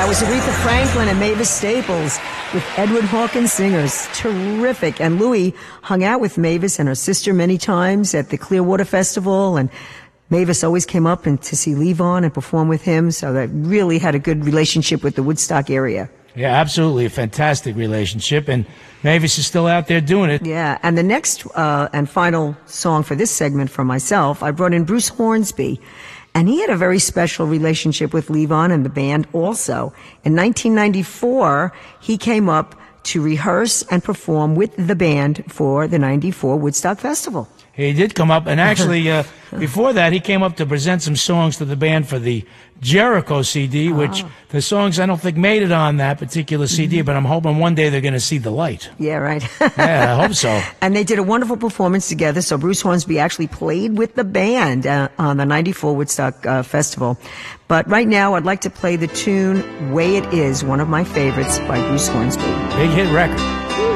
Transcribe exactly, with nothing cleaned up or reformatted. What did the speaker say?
That was Aretha Franklin and Mavis Staples with Edward Hawkins Singers. Terrific. And Louis hung out with Mavis and her sister many times at the Clearwater Festival, and Mavis always came up and to see Levon and perform with him, so they really had a good relationship with the Woodstock area. Yeah, absolutely. A fantastic relationship, and Mavis is still out there doing it. Yeah, and the next uh, and final song for this segment for myself, I brought in Bruce Hornsby. And he had a very special relationship with Levon and the band also. In nineteen ninety-four, he came up to rehearse and perform with the band for the ninety-four Woodstock Festival. He did come up, and actually, uh, before that, he came up to present some songs to the band for the Jericho C D, which oh. the songs I don't think made it on that particular C D, mm-hmm. but I'm hoping one day they're going to see the light. Yeah, right. Yeah, I hope so. And they did a wonderful performance together, so Bruce Hornsby actually played with the band uh, on the ninety-four Woodstock uh, Festival. But right now, I'd like to play the tune Way It Is, one of my favorites by Bruce Hornsby. Big hit record.